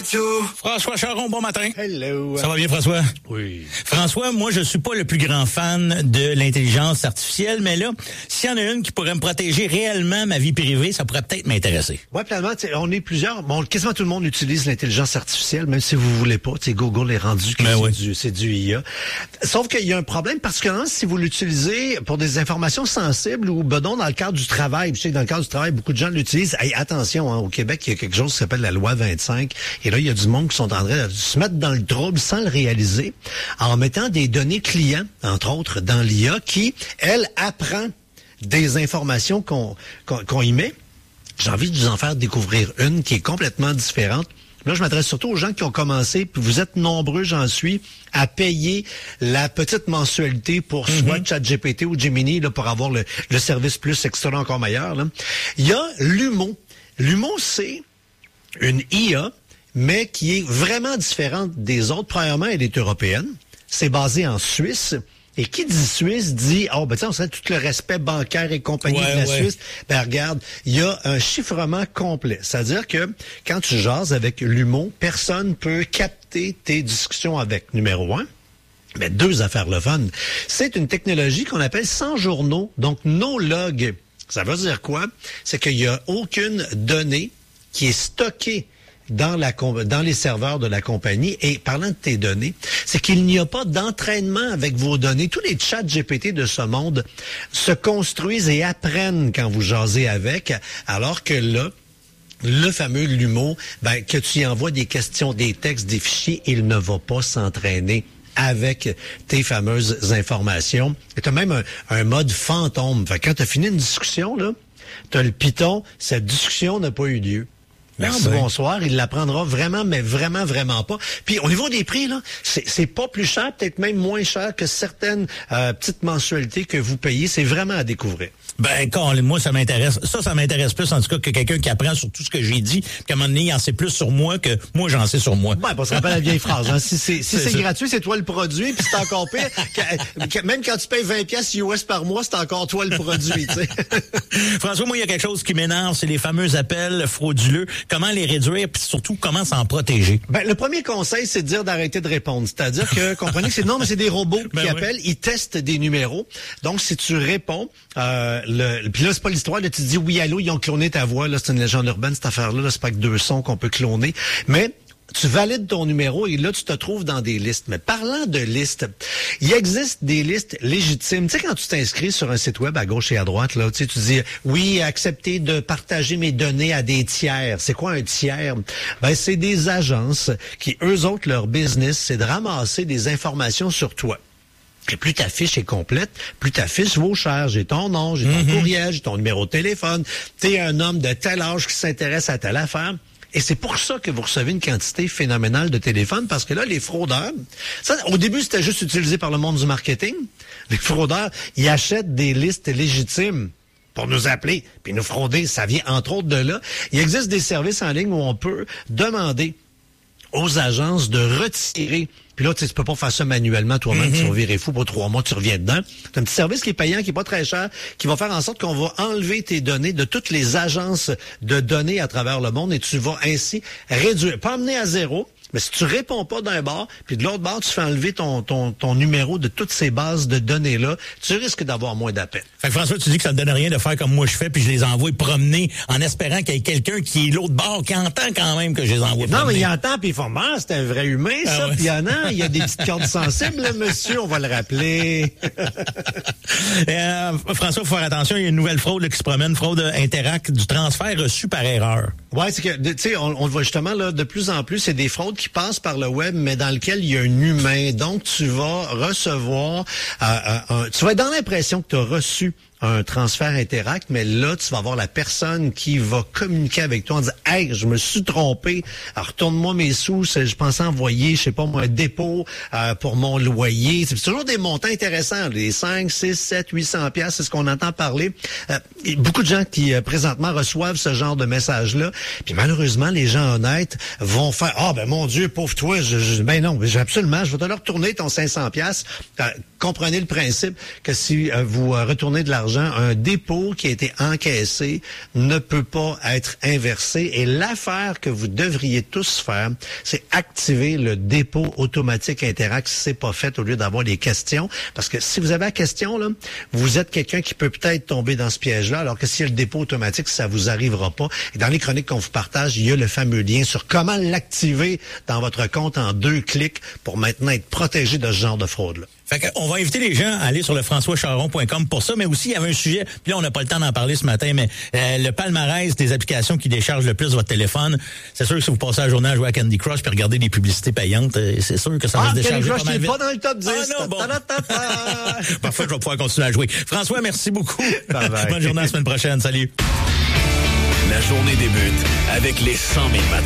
François Charon, bon matin. Hello. Ça va bien, François? Oui. François, moi, je suis pas le plus grand fan de l'intelligence artificielle, mais là, s'il y en a une qui pourrait me protéger réellement ma vie privée, ça pourrait peut-être m'intéresser. Ouais, pleinement, on est plusieurs. Bon, quasiment tout le monde utilise l'intelligence artificielle, même si vous voulez pas. Google est rendu que c'est du IA. Sauf qu'il y a un problème, particulièrement si vous l'utilisez pour des informations sensibles ou, dans le cadre du travail. Je sais que dans le cadre du travail, beaucoup de gens l'utilisent. Hey, attention, au Québec, il y a quelque chose qui s'appelle la loi 25. Et là, il y a du monde qui sont en train de se mettre dans le trouble sans le réaliser, en mettant des données clients, entre autres, dans l'IA, qui, elle, apprend des informations qu'on y met. J'ai envie de vous en faire découvrir une qui est complètement différente. Là, je m'adresse surtout aux gens qui ont commencé, puis vous êtes nombreux, j'en suis, à payer la petite mensualité pour soit ChatGPT ou Gemini, là, pour avoir le service plus extra encore meilleur. Là. Il y a Lumo. Lumo, c'est une IA, mais qui est vraiment différente des autres. Premièrement, elle est européenne. C'est basé en Suisse. Et qui dit Suisse dit, on sait tout le respect bancaire et compagnie de la Suisse. Ben, regarde, il y a un chiffrement complet. C'est-à-dire que quand tu jases avec Lumo, personne peut capter tes discussions avec, numéro 1. Mais 2 affaires le fun. C'est une technologie qu'on appelle sans journaux, donc no log. Ça veut dire quoi? C'est qu'il n'y a aucune donnée qui est stockée dans les serveurs de la compagnie. Et parlant de tes données, c'est qu'il n'y a pas d'entraînement avec vos données. Tous les chats GPT de ce monde se construisent et apprennent quand vous jasez avec, alors que là, le fameux Lumo, que tu y envoies des questions, des textes, des fichiers, il ne va pas s'entraîner avec tes fameuses informations. Et tu as même un mode fantôme. Fait que quand tu as fini une discussion, là, tu as le Python, cette discussion n'a pas eu lieu. Merci, bonsoir. Il l'apprendra vraiment, mais vraiment, vraiment pas. Puis au niveau des prix, là, c'est pas plus cher, peut-être même moins cher que certaines petites mensualités que vous payez. C'est vraiment à découvrir. Moi, ça m'intéresse. Ça m'intéresse plus, en tout cas, que quelqu'un qui apprend sur tout ce que j'ai dit, qu'à un moment donné, il en sait plus sur moi que moi, j'en sais sur moi. On se rappelle la vieille phrase. Hein. Si c'est gratuit, c'est toi le produit, puis c'est encore pire. Même quand tu payes 20$ US par mois, c'est encore toi le produit. T'sais. François, moi, il y a quelque chose qui m'énerve, c'est les fameux appels frauduleux. Comment les réduire, puis surtout, comment s'en protéger? Le premier conseil, c'est de dire d'arrêter de répondre. C'est-à-dire que, comprenez que c'est des robots qui appellent, ils testent des numéros. Donc, si tu réponds, puis là, c'est pas l'histoire, là, tu te dis oui, allô, ils ont cloné ta voix, là, c'est une légende urbaine, cette affaire-là, là, c'est pas que 2 sons qu'on peut cloner. Mais tu valides ton numéro et là, tu te trouves dans des listes. Mais parlant de listes, il existe des listes légitimes. Tu sais, quand tu t'inscris sur un site web à gauche et à droite, là, tu dis oui, accepter de partager mes données à des tiers. C'est quoi un tiers? C'est des agences qui, eux autres, leur business, c'est de ramasser des informations sur toi. Et plus ta fiche est complète, plus ta fiche vaut cher. J'ai ton nom, j'ai ton courriel, j'ai ton numéro de téléphone. T'es un homme de tel âge qui s'intéresse à telle affaire. Et c'est pour ça que vous recevez une quantité phénoménale de téléphones, parce que là, les fraudeurs, ça, au début, c'était juste utilisé par le monde du marketing. Les fraudeurs, ils achètent des listes légitimes pour nous appeler, puis nous frauder. Ça vient entre autres de là. Il existe des services en ligne où on peut demander aux agences de retirer. Puis là, tu peux pas faire ça manuellement toi-même, tu vas virer fou pour 3 mois, tu reviens dedans. C'est un petit service qui est payant, qui est pas très cher, qui va faire en sorte qu'on va enlever tes données de toutes les agences de données à travers le monde et tu vas ainsi réduire, pas amener à zéro, mais si tu réponds pas d'un bord, puis de l'autre bord, tu fais enlever ton numéro de toutes ces bases de données-là, tu risques d'avoir moins d'appels. Fait que François, tu dis que ça ne donne rien de faire comme moi je fais, puis je les envoie promener en espérant qu'il y ait quelqu'un qui est l'autre bord, qui entend quand même que je les envoie promener. Non, mais il entend, puis ils font « c'est un vrai humain, ça. Puis il y a des petites cordes sensibles, là, monsieur, on va le rappeler. » François, il faut faire attention, il y a une nouvelle fraude là, qui se promène, fraude Interac, du transfert reçu par erreur. Ouais, c'est que, tu sais, on le voit justement, là, de plus en plus, c'est des fraudes qui passent par le web, mais dans lequel il y a un humain. Donc, tu vas recevoir, tu vas être dans l'impression que tu as reçu un transfert Interac, mais là, tu vas avoir la personne qui va communiquer avec toi en disant « Hey, je me suis trompé, alors retourne-moi mes sous, je pensais envoyer, je sais pas moi, un dépôt pour mon loyer. » C'est toujours des montants intéressants, les 5, 6, 7, 800 piastres, c'est ce qu'on entend parler. Beaucoup de gens qui, présentement, reçoivent ce genre de message-là, puis malheureusement, les gens honnêtes vont faire « Ah, ben mon Dieu, pauvre toi, ben non, absolument, je vais te le retourner ton 500 piastres. » comprenez le principe que si vous retournez de l'argent, un dépôt qui a été encaissé ne peut pas être inversé. Et l'affaire que vous devriez tous faire, c'est activer le dépôt automatique Interact si c'est pas fait, au lieu d'avoir des questions. Parce que si vous avez la question, là, vous êtes quelqu'un qui peut peut-être tomber dans ce piège-là, alors que s'il y a le dépôt automatique, ça vous arrivera pas. Et dans les chroniques qu'on vous partage, il y a le fameux lien sur comment l'activer dans votre compte en 2 clics pour maintenant être protégé de ce genre de fraude-là. Fait qu'on va inviter les gens à aller sur le françoischaron.com pour ça, mais aussi il y avait un sujet, puis là on n'a pas le temps d'en parler ce matin, mais le palmarès des applications qui déchargent le plus votre téléphone, c'est sûr que si vous passez la journée à jouer à Candy Crush puis regarder des publicités payantes, c'est sûr que ça va se décharger pas mal vite. Pas dans le top 10. Ah non, bon. Parfois, je vais pouvoir continuer à jouer. François, merci beaucoup. Bye bye. Bonne journée la semaine prochaine. Salut. La journée débute avec les 100 000 matins.